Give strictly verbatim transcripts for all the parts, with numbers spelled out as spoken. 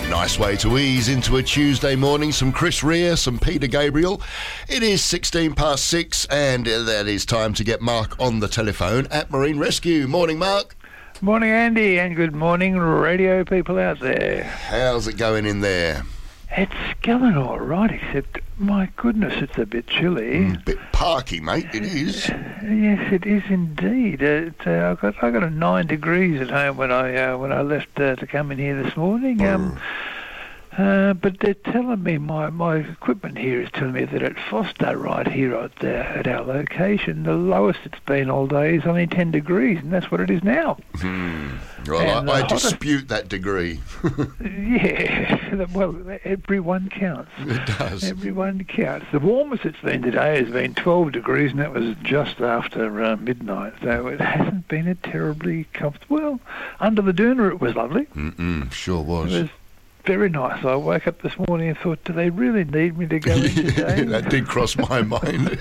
Nice way to ease into a Tuesday morning. Some Chris Rea, some Peter Gabriel. It is sixteen past six, and that is time to get Mark on the telephone at Marine Rescue. Morning, Mark. Morning, Andy, and good morning, radio people out there. How's it going in there? It's going all right, except, my goodness, it's a bit chilly. Mm, bit parky, mate, it is. Uh, yes, it is indeed. Uh, it's, uh, I got I got a nine degrees at home when I uh, when I left uh, to come in here this morning. Um, uh, but they're telling me, my, my equipment here is telling me that at Foster, right here at, uh, at our location, the lowest it's been all day is only ten degrees, and that's what it is now. Hmm. Well, I, I dispute that degree. Yeah, well, everyone counts. It does. Everyone counts. The warmest it's been today has been twelve degrees, and that was just after uh, midnight. So it hasn't been a terribly comfortable. Well, under the doona it was lovely. Mm-mm, sure was. It was very nice. I woke up this morning and thought, do they really need me to go in today? That did cross my mind.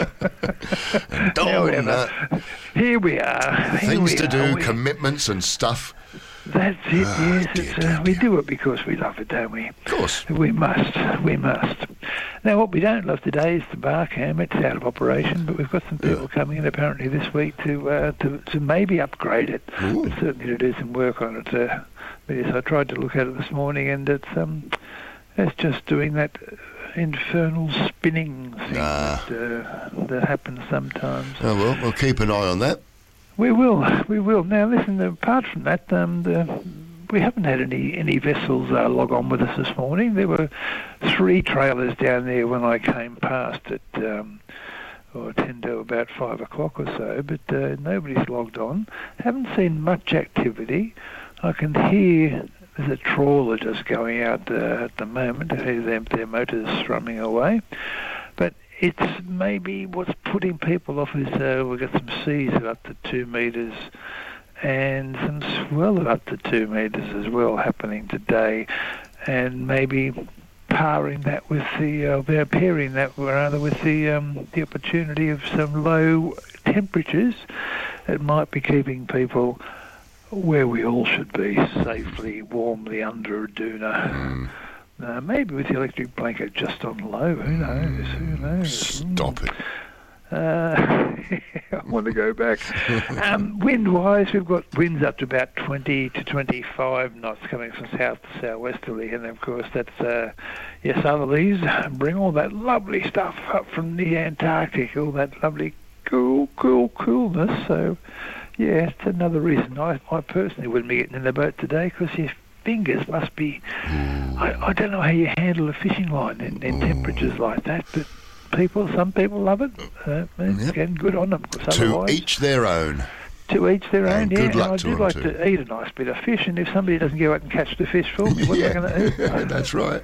However, here we are. Here Things we to are. do, we, commitments and stuff. That's it, Oh, yes. dear, It's, dear, uh, we dear. do it because we love it, don't we? Of course. We must. We must. Now, what we don't love today is the bar cam. It's out of operation, but we've got some people Yeah. coming in apparently this week to uh, to, to maybe upgrade it, Ooh. but certainly to do some work on it. Uh, but yes, I tried to look at it this morning, and it's um, it's just doing that infernal spinning thing Ah. that, uh, that happens sometimes. Oh, well, we'll keep an eye on that. We will, we will. Now, listen, apart from that, um, the, we haven't had any, any vessels uh, log on with us this morning. There were three trailers down there when I came past at um, or ten to about five o'clock or so, but uh, nobody's logged on. Haven't seen much activity. I can hear there's a trawler just going out uh, at the moment. I hear them, their motors thrumming away. But it's maybe what's putting people off is uh, we've got some seas of up to two metres and some swell of up to two metres as well happening today, and maybe paring that with the, uh, they're pairing that rather with the um, the opportunity of some low temperatures that might be keeping people where we all should be, safely, warmly under a doona. Mm. Uh, maybe with the electric blanket just on low, who knows, who knows. Stop it. Uh, I want to go back. Um, wind-wise, we've got winds up to about twenty to twenty-five knots coming from south to southwesterly, and of course that's, uh, yes, southerlies bring all that lovely stuff up from the Antarctic, all that lovely cool, cool, coolness. So, yeah, it's another reason I, I personally wouldn't be getting in the boat today, because your fingers must be, I, I don't know how you handle a fishing line in, in temperatures like that, but people, some people love it. Uh, Yep. Again, good on them. 'Cause To otherwise, each their own. to each their own. And Yeah, good and luck I to do them like too. to eat a nice bit of fish, and if somebody doesn't go out and catch the fish for me, what Yeah, am I going to eat? that's right.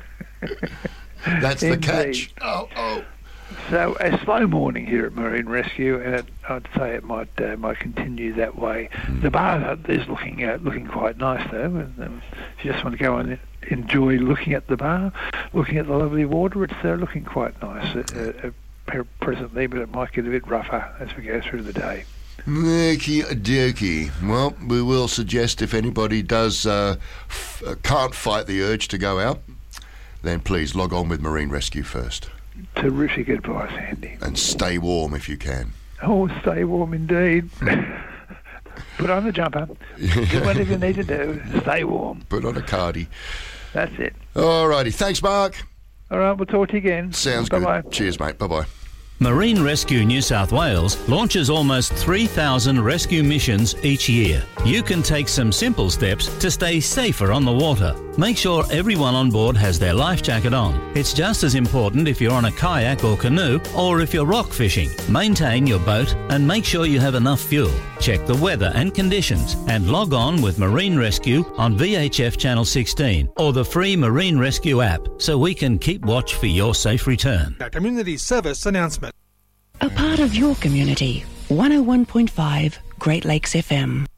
That's the Indeed. catch. Oh, oh. So a slow morning here at Marine Rescue, and it, I'd say it might uh, might continue that way. The bar is looking uh, looking quite nice though. And, um, if you just want to go and enjoy looking at the bar, looking at the lovely water, it's uh, looking quite nice uh, uh, presently, but it might get a bit rougher as we go through the day. Okie dokie. Well, we will suggest if anybody does uh, f- uh, can't fight the urge to go out, then please log on with Marine Rescue first. Terrific advice, Andy. And stay warm if you can. Oh, stay warm indeed. Put on the jumper. Do whatever you need to do. Stay warm. Put on a cardi. That's it. All righty. Thanks, Mark. All right, we'll talk to you again. Sounds Bye-bye. good. Cheers, mate. Bye-bye. Marine Rescue New South Wales launches almost three thousand rescue missions each year. You can take some simple steps to stay safer on the water. Make sure everyone on board has their life jacket on. It's just as important if you're on a kayak or canoe or if you're rock fishing. Maintain your boat and make sure you have enough fuel. Check the weather and conditions and log on with Marine Rescue on V H F Channel sixteen or the free Marine Rescue app so we can keep watch for your safe return. A community service announcement. A part of your community. one oh one point five Great Lakes F M.